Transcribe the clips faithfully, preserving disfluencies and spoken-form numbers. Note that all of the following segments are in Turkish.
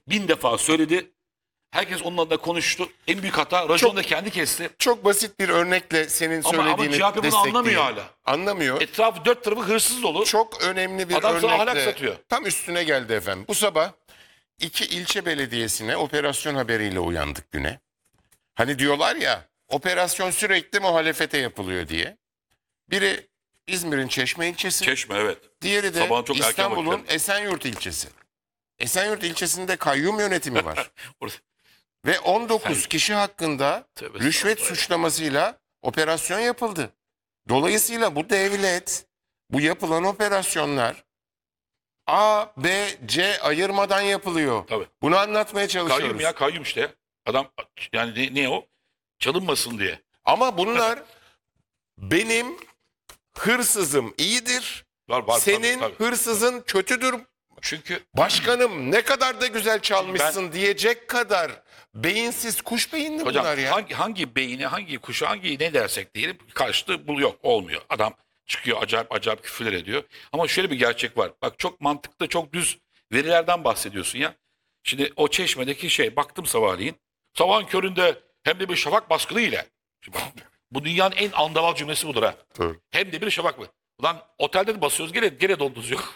Bin defa söyledi. Herkes onunla da konuştu. En büyük hata raconu da kendi kesti. Çok basit bir örnekle senin Ama, ama söylediğini C H P bunu destekleyeyim. anlamıyor hala. Anlamıyor. Etrafı dört tarafı hırsız dolu. Çok önemli bir Adam sana örnekle ahlak satıyor. tam üstüne geldi efendim. Bu sabah iki ilçe belediyesine operasyon haberiyle uyandık güne. Hani diyorlar ya operasyon sürekli muhalefete yapılıyor diye. Biri İzmir'in Çeşme ilçesi, Çeşme evet. diğeri de Sabahın çok erken İstanbul'un vakitlerinde. Esenyurt ilçesi. Esenyurt ilçesinde kayyum yönetimi var. Orası- Ve on dokuz Sen- kişi hakkında Tövbe rüşvet estağfurullah. suçlamasıyla operasyon yapıldı. Dolayısıyla bu devlet, bu yapılan operasyonlar A, B, C ayırmadan yapılıyor. Tabii. Bunu anlatmaya çalışıyoruz. Kayyum ya kayyum işte. Adam yani ne, ne o? Çalınmasın diye. Ama bunlar benim hırsızım iyidir, Var var. senin tabii, tabii. hırsızın kötüdür. Çünkü Başkanım ne kadar da güzel çalmışsın diyecek kadar beyinsiz kuş beyinli hocam bunlar ya. hangi hangi beyni, hangi kuşu, hangi ne dersek diyelim karşılığı bu yok, olmuyor. Adam çıkıyor acayip acayip küfürler ediyor. Ama şöyle bir gerçek var. Bak çok mantıklı, çok düz verilerden bahsediyorsun ya. Şimdi o Çeşme'deki şey baktım sabahleyin. Sabahın köründe hem de bir şafak baskını ile. Şimdi bak, bu dünyanın en andaval cümlesi budur ha. Doğru. Hem de bir şafak mı? Ulan otelde de basıyoruz gene, gene donduruz yok.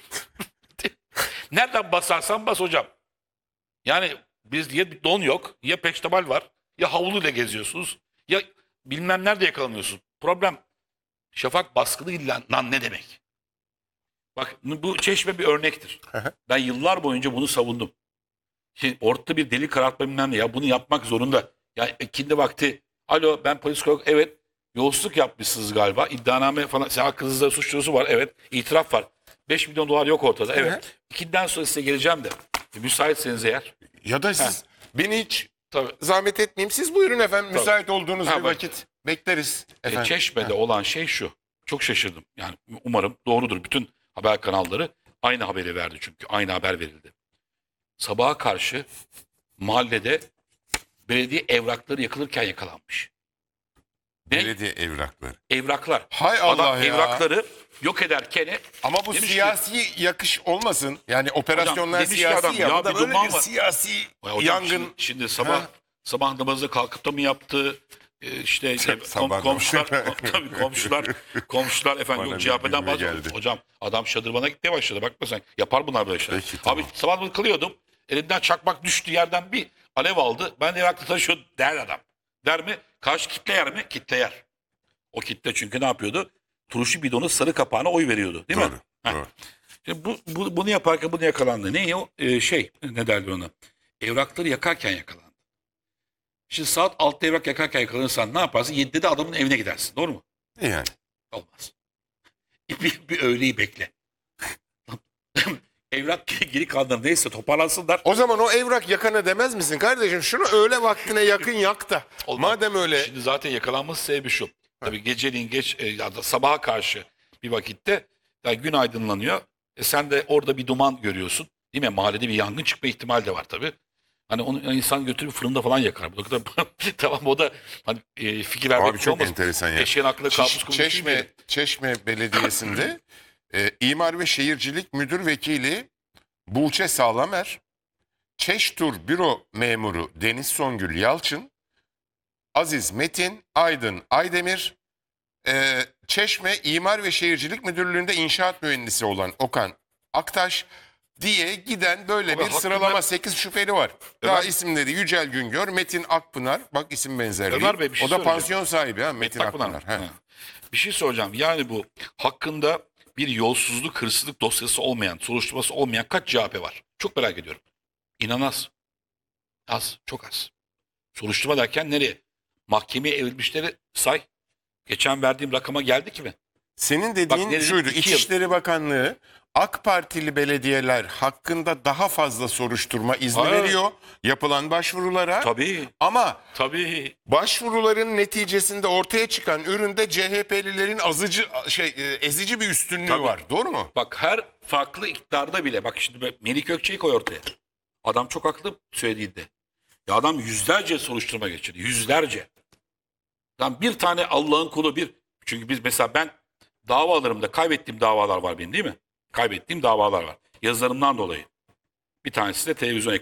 Nereden basarsan bas hocam. Yani biz ya don yok, ya peştemal var, ya havluyla geziyorsunuz, ya bilmem nerede yakalanıyorsun. Problem şafak baskınıyla lan ne demek? Bak bu Çeşme bir örnektir. Ben yıllar boyunca bunu savundum. Şimdi ortada bir deli karartma bilmem ne ya bunu yapmak zorunda. Ya ikindi vakti alo ben polis kol evet yolsuzluk yapmışsınız galiba. İddianame falan sen hakkınızda suç duyurusu var evet itiraf var. beş milyon dolar yok ortada evet. İkinden sonra size geleceğim de. E, müsaitseniz eğer. Ya da siz beni hiç Tabii. zahmet etmeyeyim. Siz buyurun efendim. Tabii. Müsait olduğunuz Ha, bir bak. vakit bekleriz E, efendim. Çeşme'de Ha. olan şey şu. Çok şaşırdım. Yani umarım doğrudur. Bütün haber kanalları aynı haberi verdi çünkü. Aynı haber verildi. Sabaha karşı mahallede belediye evrakları yakılırken yakalanmış. Ne? Belediye evrakları. Evraklar. Hay Allah Adam ya. evrakları yok ederken Ama bu demiş ki- siyasi yakış olmasın. Yani operasyonlar demiş ki siyasi adam, ya. ya Bu da bir böyle duman bir var. siyasi Ya hocam yangın. Şimdi, şimdi sabah Ha. sabah namazı kalkıp da mı yaptı? Ee, işte e, kom, Sabah komşular namazı. tabii komşular komşular efendim Bana yok bir C H P'den gülme bahsediyor. geldi. Hocam adam şadırvana gitmeye başladı. Bakma sen yapar bunlar böyle şeyler. Peki, tamam. Abi sabah bunu kılıyordum. Elimden çakmak düştü yerden bir alev aldı. Ben de evraklı taşıyordum der adam. Der mi? Karşı kitle yer mi? Kitle yer. O kitle çünkü ne yapıyordu? Turşu bidonu sarı kapağına oy veriyordu. Değil Doğru, mi? Heh. doğru. Şimdi bu, bu, bunu yaparken bunu yakalandı. Ne o? Ee, şey ne derler ona? Evrakları yakarken yakalandı. Şimdi saat altıda evrak yakarken yakalanırsan ne yaparsın? yedide de adamın evine gidersin. Doğru mu? Yani. Olmaz. Bir, bir öğleyi bekle. Evrak geri kalanlar neyse toparlansınlar. O zaman o evrak yakana demez misin kardeşim? Şunu öğle vaktine yakın yak da. Olmaz. Madem öyle. Şimdi zaten yakalanması sebebi şu. Tabii geceliğin geç e, ya da sabaha karşı bir vakitte yani gün aydınlanıyor. E sen de orada bir duman görüyorsun. Değil mi? Mahallede bir yangın çıkma ihtimali de var tabii. Hani onu insan götürüp fırında falan yakar. Bu kadar tamam o da hani e, fikir vermek Abi çok olmaz. enteresan ya. Eşeğin aklında Çeş- kalmış kurmuş değil Çeşme, mi? Çeşme Belediyesi'nde e, İmar ve Şehircilik Müdür Vekili Buğçe Sağlamer, Çeştur Büro Memuru Deniz Songül Yalçın, Aziz Metin, Aydın Aydemir, e, Çeşme İmar ve Şehircilik Müdürlüğü'nde inşaat mühendisi olan Okan Aktaş diye giden böyle Abi bir hakkında- sıralama sekiz şüpheli var. Daha Ömer- isimleri Yücel Güngör, Metin Akpınar, bak isim benzerliği. Ömer Bey, bir şey o da söyleyeceğim. pansiyon sahibi ha Metin Bak buna. Akpınar. He. Ha. Bir şey soracağım. Yani bu hakkında bir yolsuzluk, hırsızlık dosyası olmayan, soruşturması olmayan kaç C H P var? Çok merak ediyorum. İnan az. Az, çok az. Soruşturma derken nereye? Mahkemeye evrilmişleri say. Geçen verdiğim rakama geldik mi? Senin Bak dediğin ne dedim? şuydu. İki yıl. İçişleri Bakanlığı AK Partili belediyeler hakkında daha fazla soruşturma izni Ha. veriyor yapılan başvurulara. Tabii, Ama tabii. başvuruların neticesinde ortaya çıkan üründe C H P'lilerin azıcı şey e, ezici bir üstünlüğü Tabii. var. Doğru mu? Bak her farklı iktidarda bile, bak şimdi Melik Gökçe'yi koy ortaya. Adam çok haklı söylediğinde. Ya adam yüzlerce soruşturma geçirdi. Yüzlerce. Lan bir tane Allah'ın kulu bir. Çünkü biz mesela ben davalarımda kaybettiğim davalar var benim değil mi? Kaybettiğim davalar var. Yazılarımdan dolayı. Bir tanesi de televizyon